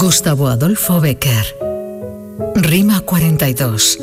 Gustavo Adolfo Bécquer. Rima 42.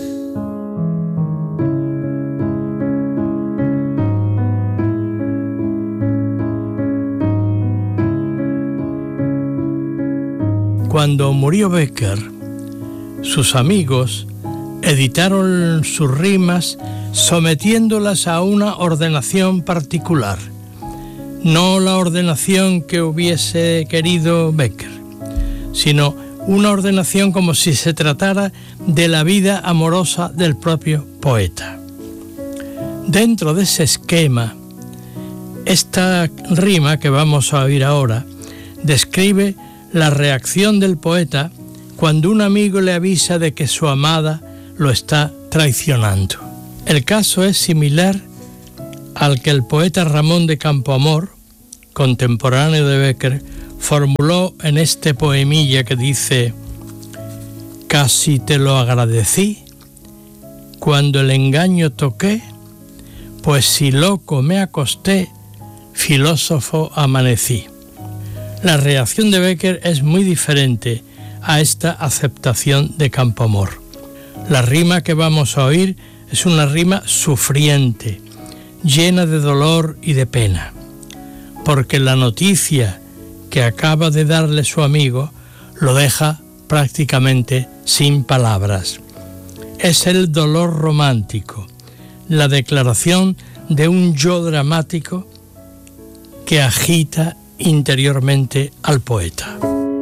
Cuando murió Bécquer, sus amigos editaron sus rimas sometiéndolas a una ordenación particular, no la ordenación que hubiese querido Bécquer, sino una ordenación como si se tratara de la vida amorosa del propio poeta. Dentro de ese esquema, esta rima que vamos a oír ahora describe la reacción del poeta cuando un amigo le avisa de que su amada lo está traicionando. El caso es similar al que el poeta Ramón de Campoamor, contemporáneo de Bécquer, formuló en este poemilla que dice: casi te lo agradecí cuando el engaño toqué, pues si loco me acosté, filósofo amanecí. La reacción de Bécquer es muy diferente a esta aceptación de Campoamor. La rima que vamos a oír es una rima sufriente, llena de dolor y de pena, porque la noticia que acaba de darle su amigo lo deja prácticamente sin palabras. Es el dolor romántico, la declaración de un yo dramático que agita interiormente al poeta.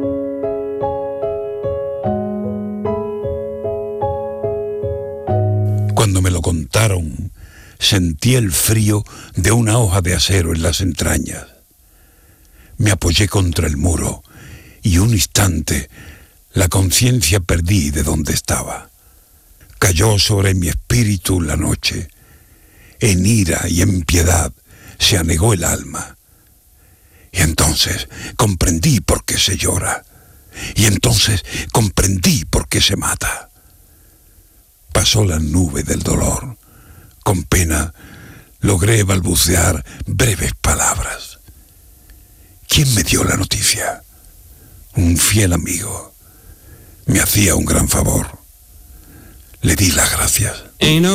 Cuando me lo contaron, sentí el frío de una hoja de acero en las entrañas. Me apoyé contra el muro y un instante la conciencia perdí de donde estaba. Cayó sobre mi espíritu la noche. En ira y en piedad se anegó el alma. Y entonces comprendí por qué se llora. Y entonces comprendí por qué se mata. Pasó la nube del dolor. Con pena logré balbucear breves palabras. ¿Quién me dio la noticia? Un fiel amigo. Me hacía un gran favor. Le di las gracias.